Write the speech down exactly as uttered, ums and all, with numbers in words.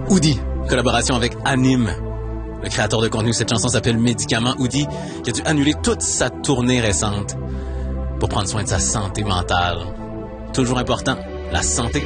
Oudi, collaboration avec Anime. Le créateur de contenu de cette chanson s'appelle Médicament Oudi, qui a dû annuler toute sa tournée récente pour prendre soin de sa santé mentale. Toujours important, la santé.